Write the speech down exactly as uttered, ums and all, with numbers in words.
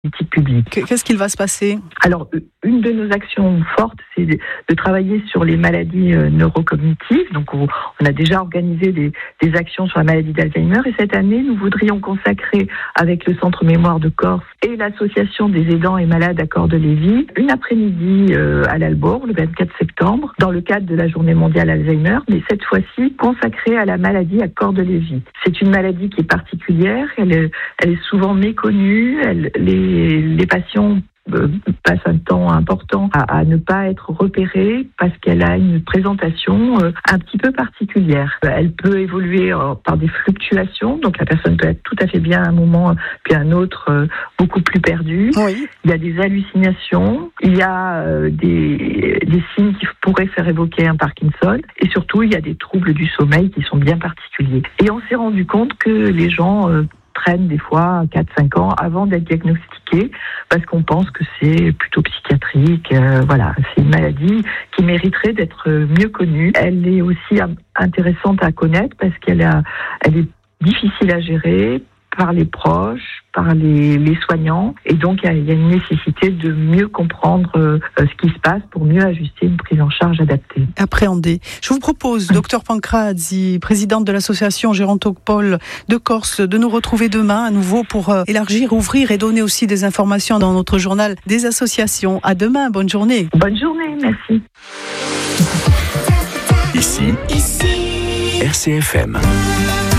politique publique. Qu'est-ce qu'il va se passer ? Alors, une de nos actions fortes, c'est de, de travailler sur les maladies euh, neurocognitives. Donc, on, on a déjà organisé des, des actions sur la maladie d'Alzheimer. Et cette année, nous voudrions consacrer, avec le Centre Mémoire de Corse et l'Association des aidants et malades à Cordes-Lévy, une après-midi euh, à l'Albor, le vingt-quatre septembre, dans le cadre de la Journée mondiale Alzheimer, mais cette fois-ci consacrée à la maladie à Cordes-Lévy. C'est une maladie qui est particulière, elle est, elle est souvent méconnue, elle, les, les patients Euh, passe un temps important à, à ne pas être repérée parce qu'elle a une présentation euh, un petit peu particulière. Elle peut évoluer euh, par des fluctuations, donc la personne peut être tout à fait bien à un moment, puis à un autre euh, beaucoup plus perdue. Oui. Il y a des hallucinations, il y a euh, des, des signes qui pourraient faire évoquer un Parkinson, et surtout il y a des troubles du sommeil qui sont bien particuliers. Et on s'est rendu compte que les gens euh, traînent des fois quatre à cinq ans avant d'être diagnostiqués parce qu'on pense que c'est plutôt psychiatrique. Euh, voilà, c'est une maladie qui mériterait d'être mieux connue. Elle est aussi intéressante à connaître parce qu'elle a, elle est difficile à gérer par les proches, par les, les soignants, et donc il y, y a une nécessité de mieux comprendre euh, ce qui se passe pour mieux ajuster une prise en charge adaptée. Appréhender. Je vous propose, docteur Pancrazzi, présidente de l'association Gérontopole de Corse, de nous retrouver demain à nouveau pour euh, élargir, ouvrir et donner aussi des informations dans notre journal des associations. À demain, bonne journée. Bonne journée, merci. Ici, Ici. R C F M.